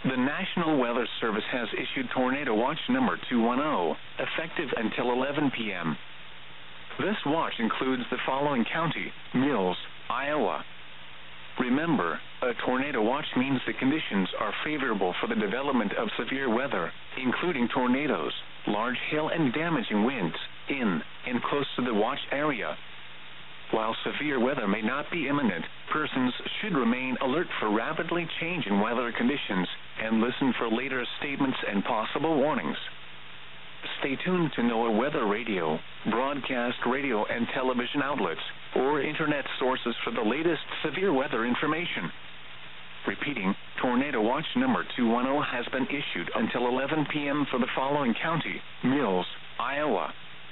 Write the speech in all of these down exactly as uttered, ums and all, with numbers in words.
The National Weather Service has issued Tornado Watch number two one zero, effective until eleven p m This watch includes the following county: Mills, Iowa. Remember, a tornado watch means the conditions are favorable for the development of severe weather, including tornadoes, large hail and damaging winds, in and close to the watch area. While severe weather may not be imminent, persons should remain alert for rapidly changing weather conditions and listen for later statements and possible warnings. Stay tuned to NOAA Weather Radio, broadcast radio and television outlets, or internet sources for the latest severe weather information. Repeating, Tornado Watch number two one zero has been issued until eleven p m for the following county: Mills, Iowa.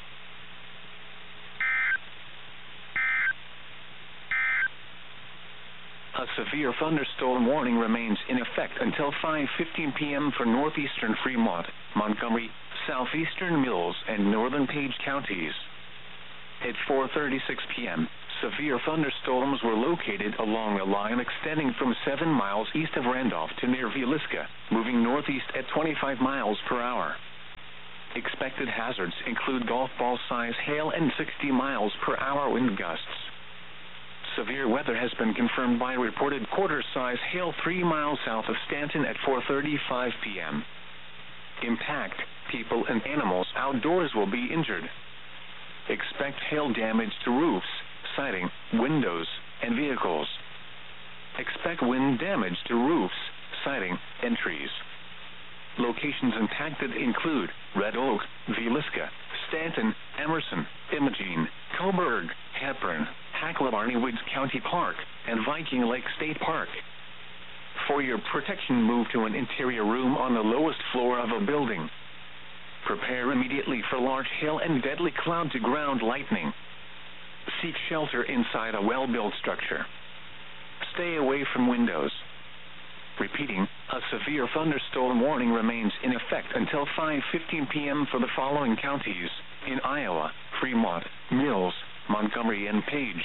A severe thunderstorm warning remains in effect until five fifteen p m for northeastern Fremont, Montgomery, southeastern Mills, and northern Page counties. At four thirty-six p m, severe thunderstorms were located along a line extending from seven miles east of Randolph to near Villisca, moving northeast at twenty-five miles per hour. Expected hazards include golf ball-size hail and sixty miles per hour wind gusts. Severe weather has been confirmed by reported quarter-size hail three miles south of Stanton at four thirty-five p m Impact: people and animals outdoors will be injured. Expect hail damage to roofs, siding, windows, and vehicles. Expect wind damage to roofs, siding, and trees. Locations impacted include Red Oak, Villisca, Stanton, Emerson, Imogene, Coburg, Hepburn, Hacklebarney Woods County Park, and Viking Lake State Park. For your protection, move to an interior room on the lowest floor of a building. Prepare immediately for large hail and deadly cloud-to-ground lightning. Seek shelter inside a well-built structure. Stay away from windows. Repeating, a severe thunderstorm warning remains in effect until five fifteen p m for the following counties: in Iowa, Fremont, Mills, Montgomery, and Page.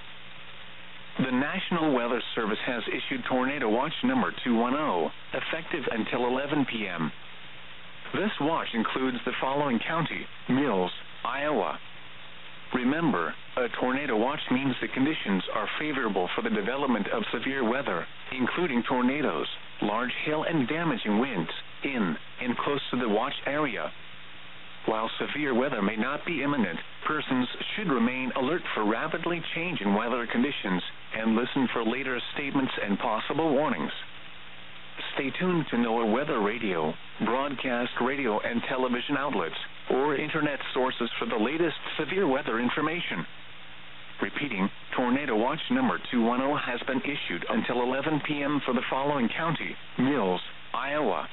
The National Weather Service has issued Tornado Watch number two one zero, effective until eleven p m This watch includes the following county: Mills, Iowa. Remember, a tornado watch means the conditions are favorable for the development of severe weather, including tornadoes, large hail and damaging winds, in and close to the watch area. While severe weather may not be imminent, persons should remain alert for rapidly changing weather conditions and listen for later statements and possible warnings. Stay tuned to NOAA Weather Radio, broadcast radio and television outlets, or internet sources for the latest severe weather information. Repeating, Tornado Watch number two one zero has been issued until eleven p m for the following county: Mills, Iowa.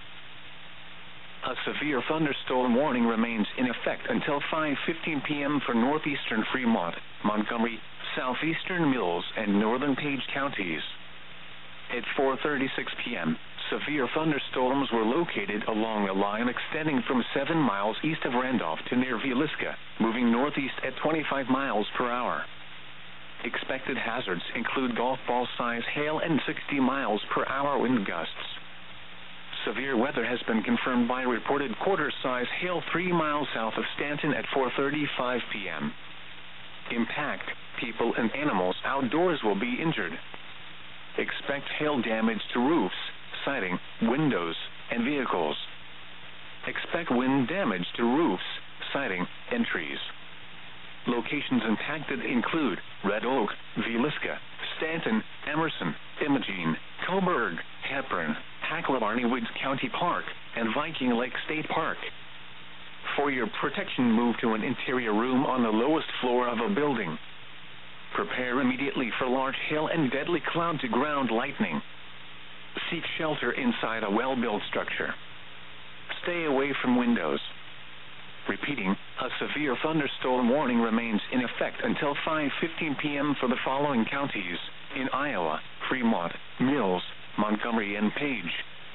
A severe thunderstorm warning remains in effect until five fifteen p m for northeastern Fremont, Montgomery, southeastern Mills, and northern Page counties. At four thirty-six p m, severe thunderstorms were located along a line extending from seven miles east of Randolph to near Villisca, moving northeast at twenty-five miles per hour. Expected hazards include golf ball-size hail and sixty miles per hour wind gusts. Severe weather has been confirmed by reported quarter-size hail three miles south of Stanton at four thirty-five p m Impact: people and animals outdoors will be injured. Expect hail damage to roofs, siding, windows, and vehicles. Expect wind damage to roofs, siding, and trees. Locations impacted include Red Oak, Villisca, Stanton, Emerson, Imogene, Coburg, Hepburn, Hacklebarney Woods County Park, and Viking Lake State Park. For your protection, move to an interior room on the lowest floor of a building. Prepare immediately for large hail and deadly cloud-to-ground lightning. Seek shelter inside a well-built structure. Stay away from windows. Repeating, a severe thunderstorm warning remains in effect until five fifteen p m for the following counties: in Iowa, Fremont, Mills, Montgomery, and Page.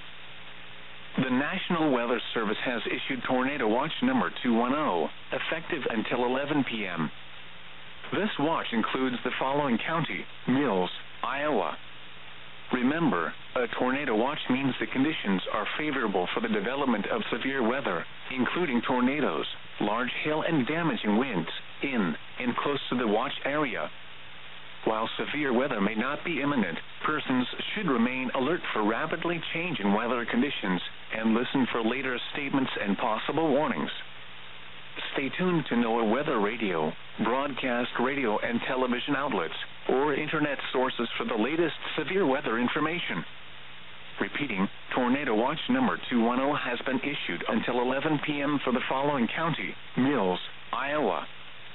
The National Weather Service has issued Tornado Watch number two one zero, effective until eleven p m This watch includes the following county: Mills, Iowa. Remember, a tornado watch means the conditions are favorable for the development of severe weather, including tornadoes, large hail and damaging winds, in and close to the watch area. While severe weather may not be imminent, persons should remain alert for rapidly changing weather conditions and listen for later statements and possible warnings. Stay tuned to NOAA Weather Radio, broadcast radio and television outlets, or internet sources for the latest severe weather information. Repeating, Tornado Watch number two one zero has been issued until eleven p m for the following county: Mills, Iowa.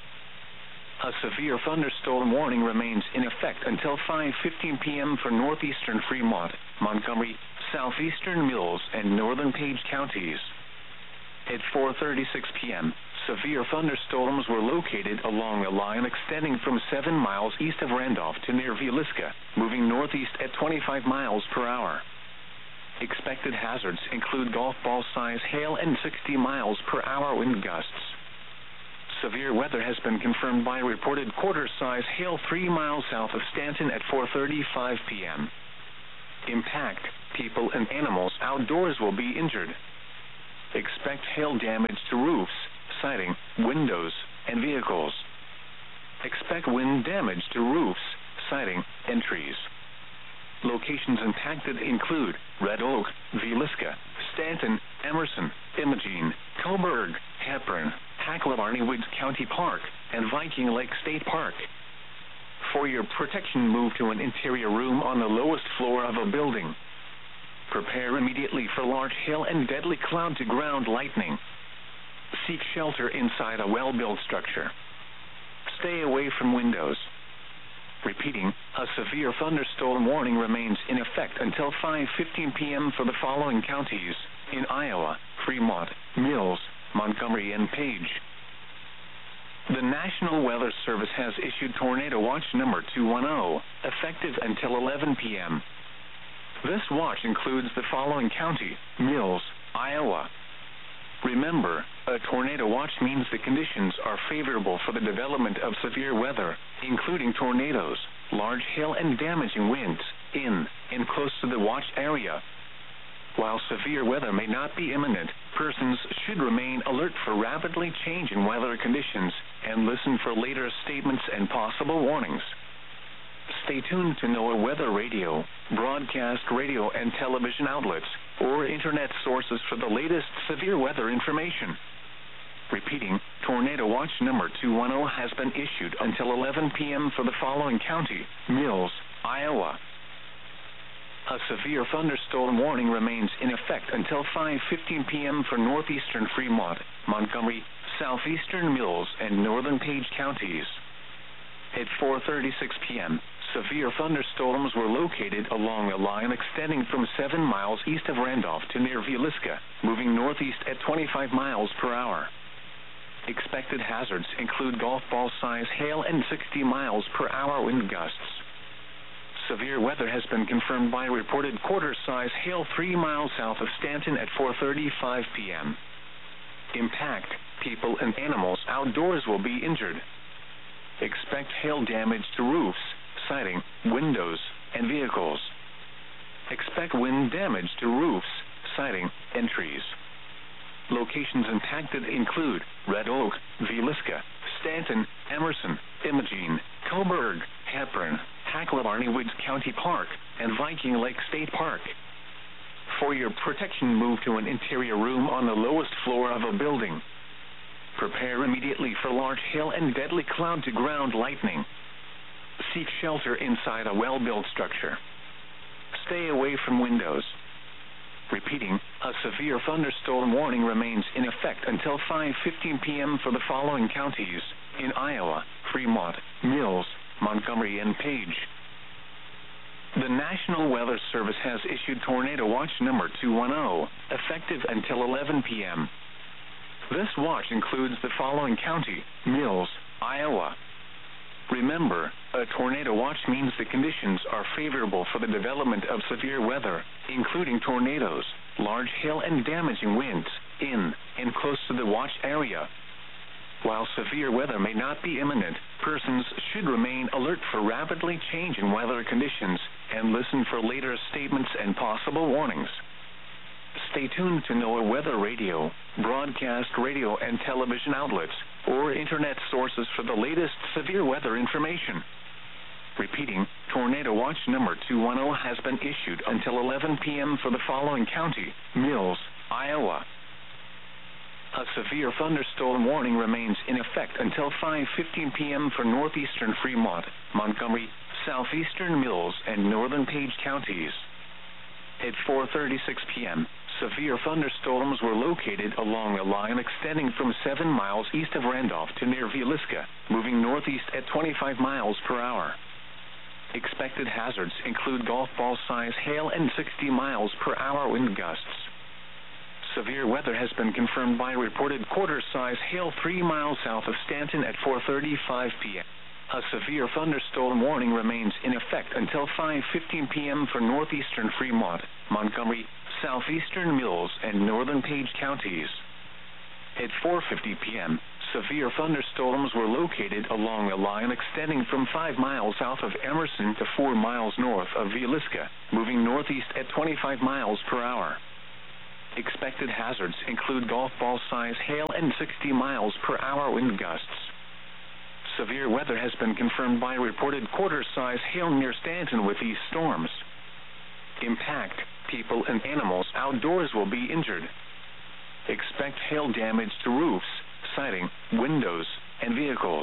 A severe thunderstorm warning remains in effect until five fifteen p m for northeastern Fremont, Montgomery, southeastern Mills, and northern Page counties. At four thirty-six p m, severe thunderstorms were located along a line extending from seven miles east of Randolph to near Villisca, moving northeast at twenty-five miles per hour. Expected hazards include golf ball size hail and sixty miles per hour wind gusts. Severe weather has been confirmed by reported quarter-size hail three miles south of Stanton at four thirty-five p m Impact: people and animals outdoors will be injured. Expect hail damage to roofs, siding, windows, and vehicles. Expect wind damage to roofs, siding, and trees. Locations impacted include Red Oak, Villisca, Stanton, Emerson, Imogene, Coburg, Hepburn, Hacklebarney Woods County Park, and Viking Lake State Park. For your protection, move to an interior room on the lowest floor of a building. Prepare immediately for large hail and deadly cloud-to-ground lightning. Seek shelter inside a well-built structure. Stay away from windows. Repeating, a severe thunderstorm warning remains in effect until five fifteen p m for the following counties: in Iowa, Fremont, Mills, Montgomery, and Page. The National Weather Service has issued Tornado Watch number two one zero, effective until eleven p m This watch includes the following county: Mills, Iowa. Remember, a tornado watch means the conditions are favorable for the development of severe weather, including tornadoes, large hail and damaging winds, in and close to the watch area. While severe weather may not be imminent, persons should remain alert for rapidly changing weather conditions and listen for later statements and possible warnings. Stay tuned to NOAA Weather Radio, broadcast radio and television outlets, or internet sources for the latest severe weather information. Repeating, Tornado Watch number two one zero has been issued until eleven p m for the following county: Mills, Iowa. A severe thunderstorm warning remains in effect until five fifteen p m for northeastern Fremont, Montgomery, southeastern Mills, and northern Page counties. At four thirty-six p m, severe thunderstorms were located along a line extending from seven miles east of Randolph to near Villisca, moving northeast at twenty-five miles per hour. Expected hazards include golf ball size hail and sixty miles per hour wind gusts. Severe weather has been confirmed by reported quarter-size hail three miles south of Stanton at four thirty-five p m Impact: people and animals outdoors will be injured. Expect hail damage to roofs, siding, windows, and vehicles. Expect wind damage to roofs, siding, and trees. Locations impacted include Red Oak, Villisca, Stanton, Emerson, Imogene, Coburg, Hepburn, Hacklebarney Woods County Park, and Viking Lake State Park. For your protection, move to an interior room on the lowest floor of a building. Prepare immediately for large hail and deadly cloud-to-ground lightning. Seek shelter inside a well-built structure. Stay away from windows. Repeating, a severe thunderstorm warning remains in effect until five fifteen p m for the following counties: in Iowa, Fremont, Mills, Montgomery, and Page. The National Weather Service has issued Tornado Watch number two one zero, effective until eleven p m This watch includes the following county: Mills, Iowa. Remember, a tornado watch means the conditions are favorable for the development of severe weather, including tornadoes, large hail and damaging winds, in and close to the watch area. While severe weather may not be imminent, persons should remain alert for rapidly changing weather conditions and listen for later statements and possible warnings. Stay tuned to NOAA Weather Radio, broadcast radio and television outlets, or internet sources for the latest severe weather information. Repeating, Tornado Watch number two one zero has been issued until eleven p.m. for the following county: Mills, Iowa. A severe thunderstorm warning remains in effect until five fifteen p.m. for northeastern Fremont, Montgomery, southeastern Mills, and northern Page counties. At four thirty-six p.m., severe thunderstorms were located along a line extending from seven miles east of Randolph to near Villisca, moving northeast at twenty-five miles per hour. Expected hazards include golf ball size hail and sixty miles per hour wind gusts. Severe weather has been confirmed by reported quarter-size hail three miles south of Stanton at four thirty-five p.m. A severe thunderstorm warning remains in effect until five fifteen p.m. for northeastern Fremont, Montgomery, southeastern Mills, and northern Page counties. At four fifty p.m., severe thunderstorms were located along a line extending from five miles south of Emerson to four miles north of Villisca, moving northeast at twenty-five miles per hour. Expected hazards include golf ball size hail and sixty miles per hour wind gusts. Severe weather has been confirmed by reported quarter-size hail near Stanton with these storms. Impact: people and animals outdoors will be injured. Expect hail damage to roofs, siding, windows, and vehicles.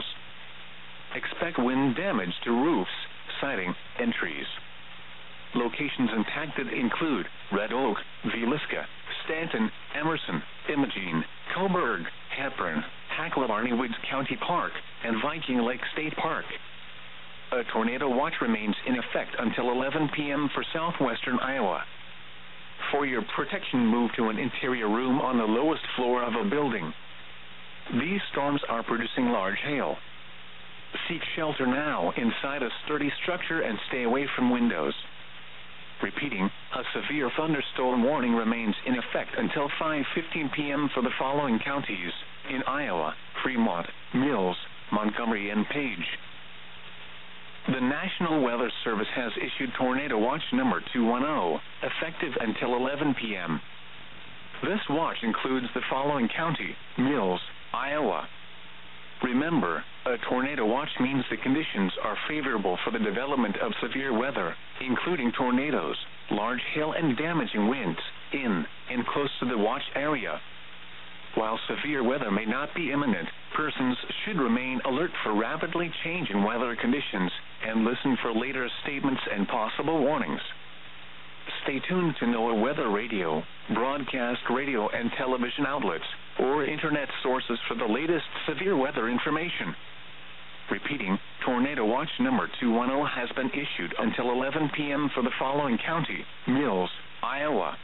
Expect wind damage to roofs, siding, and trees. Locations impacted include Red Oak, Villisca, Stanton, Emerson, Imogene, Coburg, Hepburn, Hacklebarney Woods County Park, and Viking Lake State Park. A tornado watch remains in effect until eleven p.m. for southwestern Iowa. For your protection, move to an interior room on the lowest floor of a building. These storms are producing large hail. Seek shelter now inside a sturdy structure and stay away from windows. Repeating, a severe thunderstorm warning remains in effect until five fifteen p.m. for the following counties: in Iowa, Fremont, Mills, Montgomery, and Page. The National Weather Service has issued Tornado Watch number two one zero, effective until eleven p.m. This watch includes the following county: Mills, Iowa. Remember, a tornado watch means the conditions are favorable for the development of severe weather, including tornadoes, large hail, and damaging winds, in and close to the watch area. While severe weather may not be imminent, persons should remain alert for rapidly changing weather conditions and listen for later statements and possible warnings. Stay tuned to NOAA Weather Radio, broadcast radio and television outlets, or internet sources for the latest severe weather information. Repeating, Tornado Watch number two one zero has been issued until eleven p.m. for the following county: Mills, Iowa.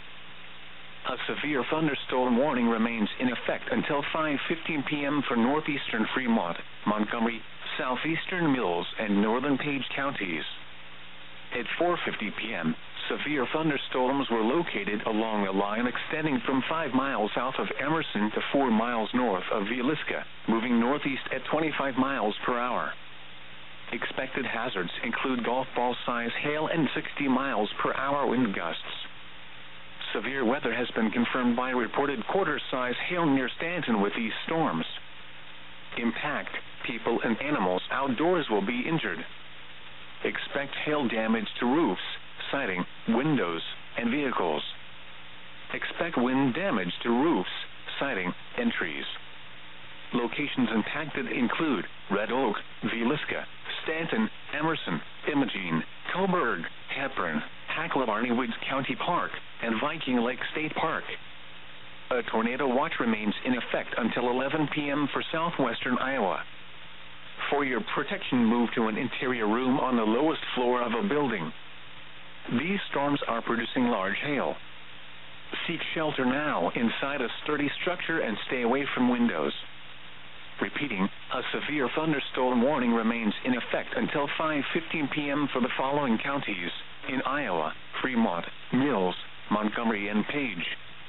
A severe thunderstorm warning remains in effect until five fifteen p.m. for northeastern Fremont, Montgomery, southeastern Mills, and northern Page counties. At four fifty p.m., severe thunderstorms were located along a line extending from five miles south of Emerson to four miles north of Villisca, moving northeast at twenty-five miles per hour. Expected hazards include golf ball size hail and sixty miles per hour wind gusts. Severe weather has been confirmed by reported quarter-size hail near Stanton with these storms. Impact: people and animals outdoors will be injured. Expect hail damage to roofs, siding, windows, and vehicles. Expect wind damage to roofs, siding, and trees. Locations impacted include Red Oak, Villisca, Stanton, Emerson, Imogene, Coburg, Hepburn, Hacklebarney Woods County Park, and Viking Lake State Park. A tornado watch remains in effect until eleven p.m. for southwestern Iowa. For your protection, move to an interior room on the lowest floor of a building. These storms are producing large hail. Seek shelter now inside a sturdy structure and stay away from windows. Repeating, a severe thunderstorm warning remains in effect until five fifteen p.m. for the following counties: in Iowa, Fremont, Mills, Montgomery, and Page.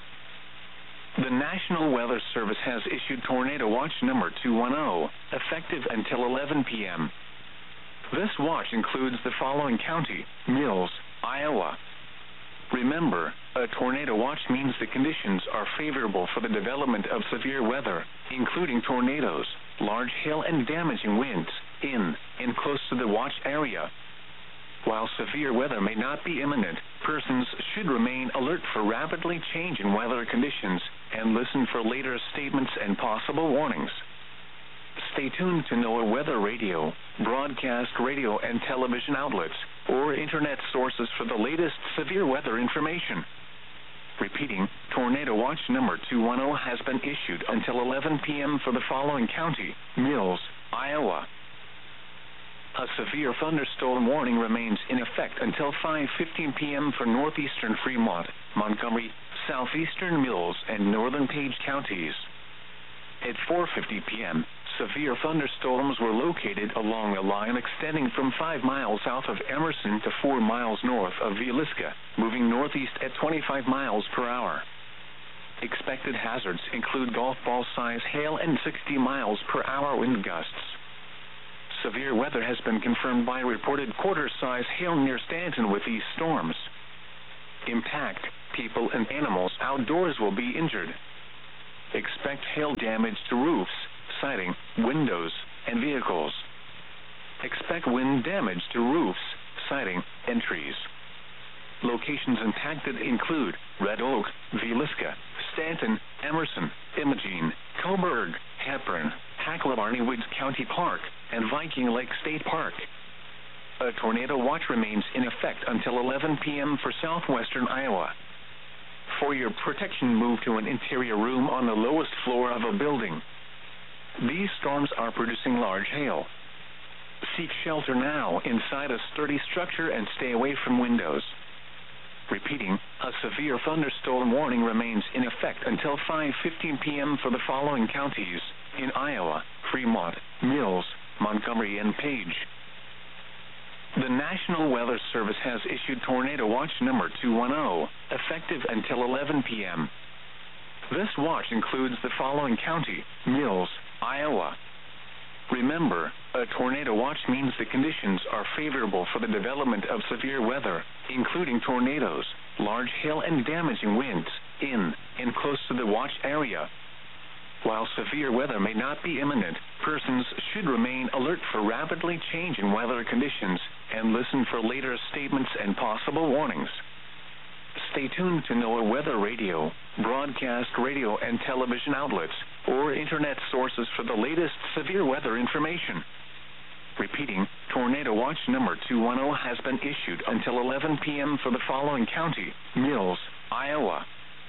The National Weather Service has issued Tornado Watch number two one zero, effective until eleven p.m. This watch includes the following county: Mills, Iowa. Remember, a tornado watch means the conditions are favorable for the development of severe weather, including tornadoes, large hail and damaging winds, in and close to the watch area. While severe weather may not be imminent, persons should remain alert for rapidly changing weather conditions and listen for later statements and possible warnings. Stay tuned to NOAA Weather Radio, broadcast radio and television outlets, or internet sources for the latest severe weather information. Repeating, Tornado Watch number two one zero has been issued until eleven p m for the following county: Mills, Iowa. A severe thunderstorm warning remains in effect until five fifteen p m for northeastern Fremont, Montgomery, southeastern Mills, and northern Page counties. At four fifty p m, severe thunderstorms were located along a line extending from five miles south of Emerson to four miles north of Villisca, moving northeast at twenty-five miles per hour. Expected hazards include golf ball size hail and sixty miles per hour wind gusts. Severe weather has been confirmed by reported quarter-size hail near Stanton with these storms. Impact: people and animals outdoors will be injured. Expect hail damage to roofs, siding, windows, and vehicles. Expect wind damage to roofs, siding, and trees. Locations impacted include Red Oak, Villisca, Stanton, Emerson, Imogene, Coburg, Hepburn, Hacklebarney Woods County Park, and Viking Lake State Park. A tornado watch remains in effect until eleven p m for southwestern Iowa. For your protection, move to an interior room on the lowest floor of a building. These storms are producing large hail. Seek shelter now inside a sturdy structure and stay away from windows. Repeating, a severe thunderstorm warning remains in effect until five fifteen p m for the following counties: in Iowa, Fremont, Mills, Montgomery, and Page. The National Weather Service has issued Tornado Watch number two one zero, effective until eleven p m This watch includes the following county: Mills, Iowa. Remember, a tornado watch means the conditions are favorable for the development of severe weather, including tornadoes, large hail and damaging winds, in and close to the watch area. While severe weather may not be imminent, persons should remain alert for rapidly changing weather conditions and listen for later statements and possible warnings. Stay tuned to NOAA Weather Radio, broadcast radio and television outlets, or internet sources for the latest severe weather information. Repeating, Tornado Watch number two one zero has been issued until eleven p m for the following county: Mills, Iowa.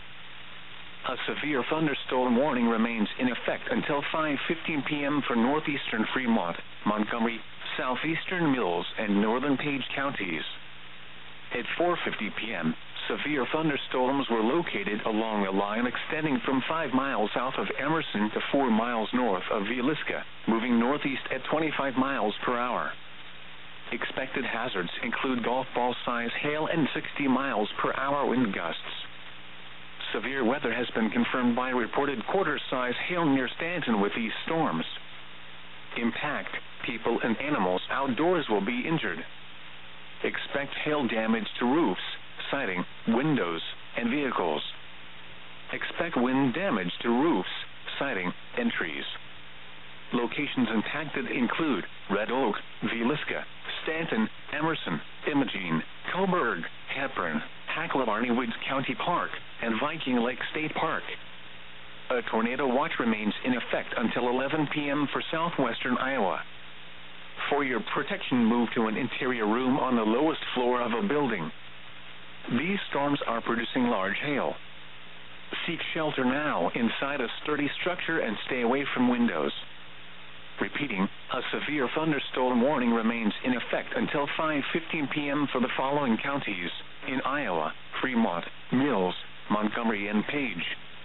A severe thunderstorm warning remains in effect until five fifteen p m for northeastern Fremont, Montgomery, southeastern Mills, and northern Page counties. At four fifty p m, severe thunderstorms were located along a line extending from five miles south of Emerson to four miles north of Villisca, moving northeast at twenty-five miles per hour. Expected hazards include golf ball size hail and sixty miles per hour wind gusts. Severe weather has been confirmed by reported quarter-size hail near Stanton with these storms. Impact: people and animals outdoors will be injured. Expect hail damage to roofs, siding, windows, and vehicles. Expect wind damage to roofs, siding, and trees. Locations impacted include Red Oak, Villisca, Stanton, Emerson, Imogene, Coburg, Hepburn, Hacklebarney Woods County Park, and Viking Lake State Park. A tornado watch remains in effect until eleven p m for southwestern Iowa. For your protection, move to an interior room on the lowest floor of a building. These storms are producing large hail. Seek shelter now inside a sturdy structure and stay away from windows. Repeating, a severe thunderstorm warning remains in effect until five fifteen p m for the following counties: in Iowa, Fremont, Mills, Montgomery, and Page.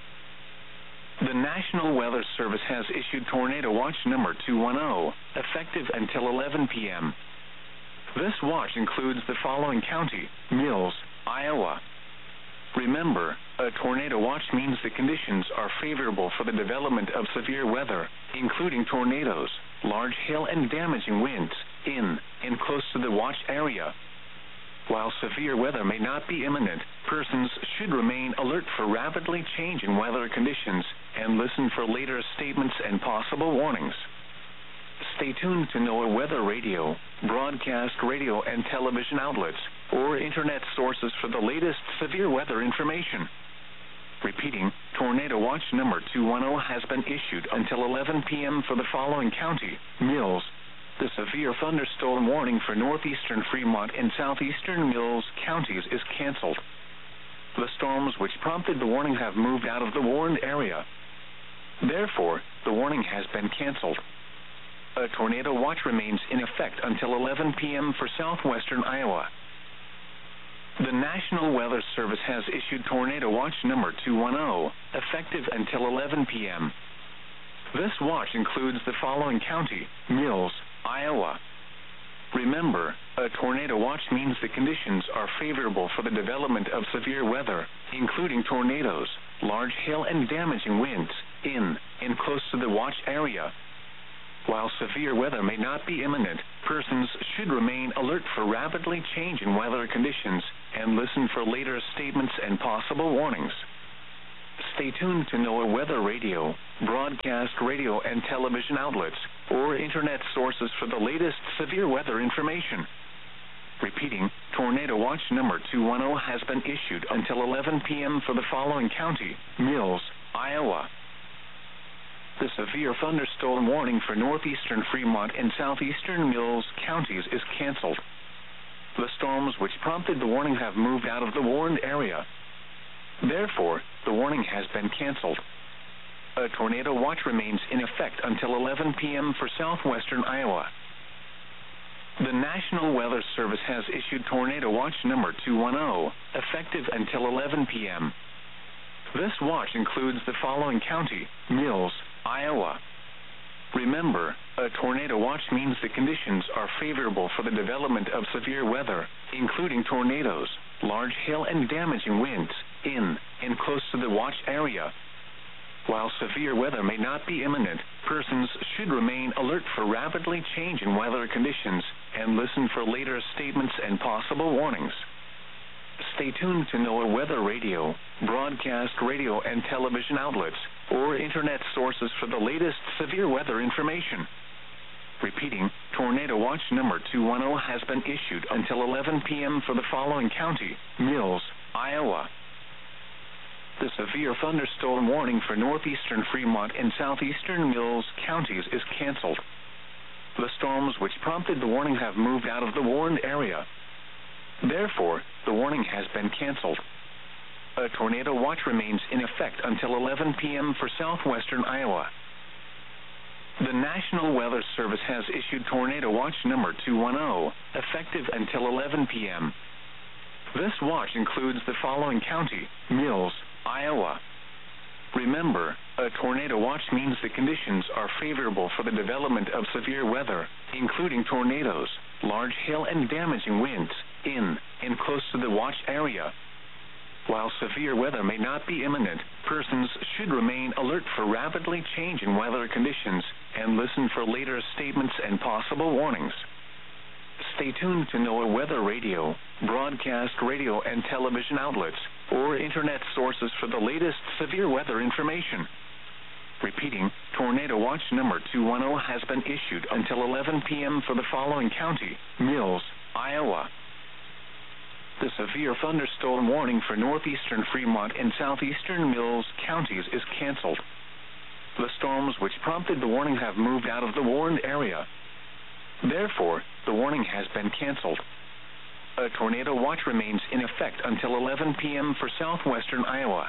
The National Weather Service has issued Tornado Watch number two one zero, effective until eleven p m This watch includes the following county: Mills, Iowa. Remember, a tornado watch means the conditions are favorable for the development of severe weather, including tornadoes, large hail and damaging winds in and close to the watch area. While severe weather may not be imminent, persons should remain alert for rapidly changing weather conditions and listen for later statements and possible warnings. Stay tuned to NOAA Weather Radio, broadcast radio and television outlets, or internet sources for the latest severe weather information. Repeating, Tornado Watch number two one zero has been issued until eleven p m for the following county: Mills. The severe thunderstorm warning for northeastern Fremont and southeastern Mills counties is canceled. The storms which prompted the warning have moved out of the warned area. Therefore, the warning has been canceled. A tornado watch remains in effect until eleven p m for southwestern Iowa. The National Weather Service has issued Tornado Watch number two one zero, effective until eleven p m This watch includes the following county: Mills, Iowa. Remember, a tornado watch means the conditions are favorable for the development of severe weather, including tornadoes, large hail and damaging winds, in and close to the watch area. While severe weather may not be imminent, persons should remain alert for rapidly changing weather conditions and listen for later statements and possible warnings. Stay tuned to NOAA Weather Radio, broadcast radio and television outlets, or internet sources for the latest severe weather information. Repeating, Tornado Watch number two one zero has been issued until eleven p m for the following county: Mills, Iowa. The severe thunderstorm warning for northeastern Fremont and southeastern Mills counties is canceled. The storms which prompted the warning have moved out of the warned area. Therefore, the warning has been canceled. A tornado watch remains in effect until eleven p m for southwestern Iowa. The National Weather Service has issued Tornado Watch number two one zero, effective until eleven p m This watch includes the following county: Mills, Iowa. Remember, a tornado watch means the conditions are favorable for the development of severe weather, including tornadoes, large hail and damaging winds, in and close to the watch area. While severe weather may not be imminent, persons should remain alert for rapidly changing weather conditions and listen for later statements and possible warnings. Stay tuned to NOAA Weather Radio, broadcast radio and television outlets, or internet sources for the latest severe weather information. Repeating, Tornado Watch number two one zero has been issued until eleven p m for the following county: Mills, Iowa. The severe thunderstorm warning for northeastern Fremont and southeastern Mills counties is canceled. The storms which prompted the warning have moved out of the warned area. Therefore, the warning has been canceled. A tornado watch remains in effect until eleven p m for southwestern Iowa. The National Weather Service has issued Tornado Watch number two one zero, effective until eleven p m This watch includes the following county: Mills, Iowa. Remember, a tornado watch means the conditions are favorable for the development of severe weather, including tornadoes, large hail and damaging winds, in and close to the watch area. While severe weather may not be imminent, persons should remain alert for rapidly changing weather conditions and listen for later statements and possible warnings. Stay tuned to NOAA Weather Radio, broadcast radio and television outlets, or internet sources for the latest severe weather information. Repeating, Tornado Watch number two one zero has been issued until eleven p m for the following county: Mills, Iowa. The severe thunderstorm warning for northeastern Fremont and southeastern Mills counties is canceled. The storms which prompted the warning have moved out of the warned area. Therefore, the warning has been canceled. A tornado watch remains in effect until eleven p m for southwestern Iowa.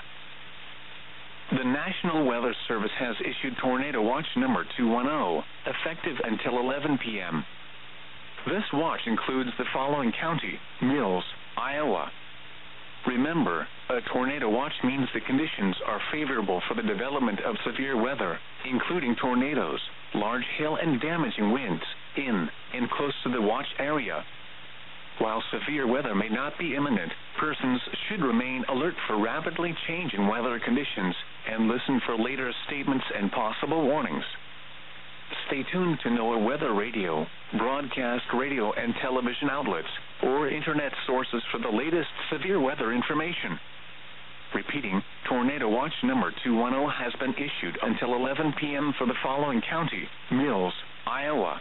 The National Weather Service has issued Tornado Watch number two one zero, effective until eleven p m This watch includes the following county: Mills, Iowa. Remember, a tornado watch means the conditions are favorable for the development of severe weather, including tornadoes, large hail and damaging winds, in and close to the watch area. While severe weather may not be imminent, persons should remain alert for rapidly changing weather conditions and listen for later statements and possible warnings. Stay tuned to NOAA Weather Radio, broadcast radio and television outlets, or internet sources for the latest severe weather information. Repeating, Tornado Watch number two one zero has been issued until eleven p m for the following county: Mills, Iowa.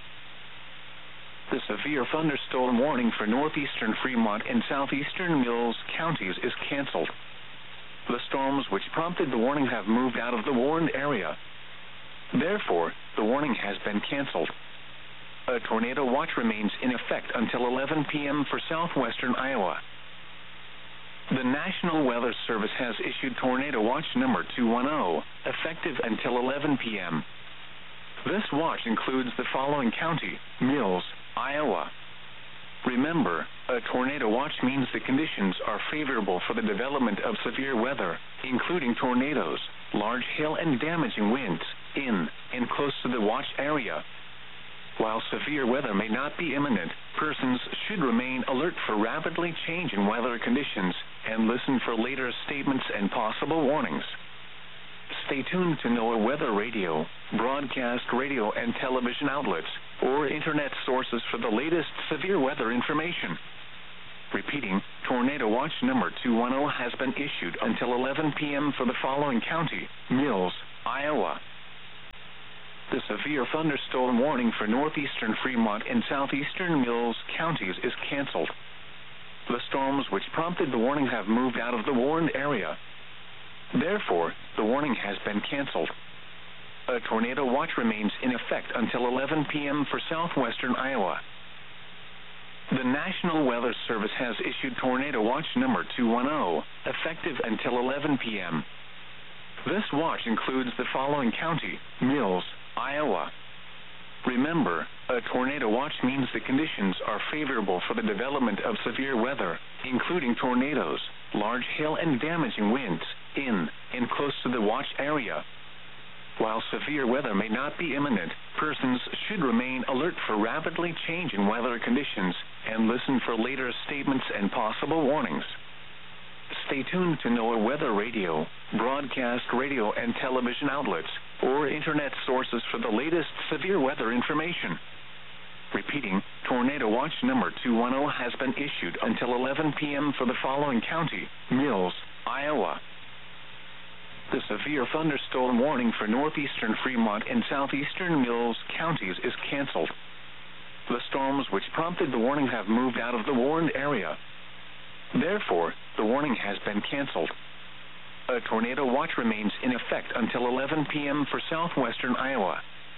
The severe thunderstorm warning for northeastern Fremont and southeastern Mills counties is canceled. The storms which prompted the warning have moved out of the warned area. Therefore, the warning has been canceled. A tornado watch remains in effect until eleven p m for southwestern Iowa. The National Weather Service has issued Tornado Watch number two one zero, effective until eleven p m This watch includes the following county: Mills, Iowa. Remember, a tornado watch means the conditions are favorable for the development of severe weather, including tornadoes, large hail and damaging winds, in and close to the watch area. While severe weather may not be imminent, persons should remain alert for rapidly changing weather conditions and listen for later statements and possible warnings. Stay tuned to NOAA Weather Radio, broadcast radio and television outlets, or internet sources for the latest severe weather information. Repeating, Tornado Watch number two one zero has been issued until eleven p m for the following county: Mills, Iowa. The severe thunderstorm warning for northeastern Fremont and southeastern Mills counties is canceled. The storms which prompted the warning have moved out of the warned area. Therefore, the warning has been canceled. A tornado watch remains in effect until eleven p m for southwestern Iowa. The National Weather Service has issued Tornado Watch number two one zero, effective until eleven p m This watch includes the following county: Mills, Iowa. Remember, a tornado watch means the conditions are favorable for the development of severe weather, including tornadoes, large hail and damaging winds, in and close to the watch area. While severe weather may not be imminent, persons should remain alert for rapidly changing weather conditions and listen for later statements and possible warnings. Stay tuned to NOAA Weather Radio, broadcast radio and television outlets, or internet sources for the latest severe weather information. Repeating, Tornado Watch number two one zero has been issued until eleven p m for the following county: Mills, Iowa. The severe thunderstorm warning for northeastern Fremont and southeastern Mills counties is canceled. The storms which prompted the warning have moved out of the warned area. Therefore, the warning has been canceled. A tornado watch remains in effect until eleven p m for southwestern Iowa.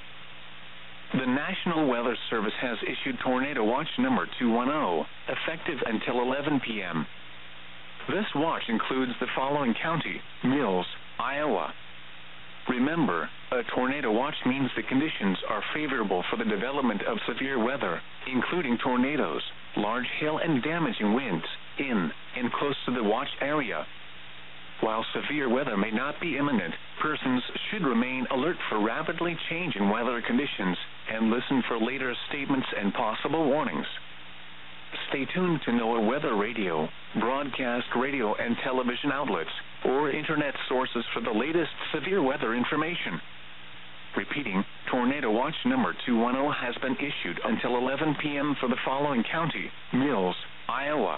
The National Weather Service has issued Tornado Watch number two one zero, effective until eleven p m This watch includes the following county: Mills, Iowa. Remember, a tornado watch means the conditions are favorable for the development of severe weather, including tornadoes, large hail and damaging winds, in and close to the watch area. While severe weather may not be imminent, persons should remain alert for rapidly changing weather conditions and listen for later statements and possible warnings. Stay tuned to NOAA Weather Radio, broadcast radio and television outlets, or internet sources for the latest severe weather information. Repeating, Tornado Watch number two one zero has been issued until eleven p m for the following county: Mills, Iowa.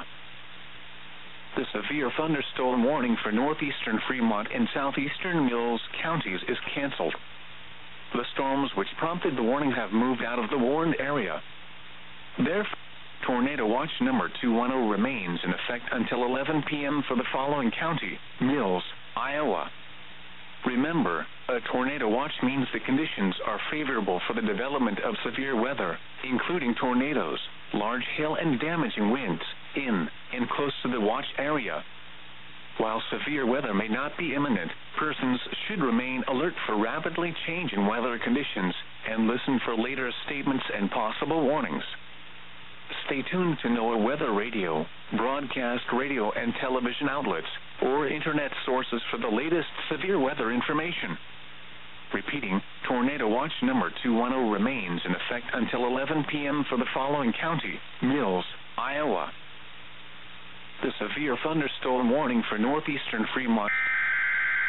The severe thunderstorm warning for northeastern Fremont and southeastern Mills counties is canceled. The storms which prompted the warning have moved out of the warned area. Therefore, Tornado Watch number two one zero remains in effect until eleven p m for the following county: Mills, Iowa. Remember, a tornado watch means the conditions are favorable for the development of severe weather, including tornadoes, large hail and damaging winds, in and close to the watch area. While severe weather may not be imminent, persons should remain alert for rapidly changing weather conditions and listen for later statements and possible warnings. Stay tuned to NOAA Weather Radio, broadcast radio and television outlets, or internet sources for the latest severe weather information. Repeating, Tornado Watch number two one zero remains in effect until eleven p m for the following county: Mills, Iowa. The severe thunderstorm warning for northeastern Fremont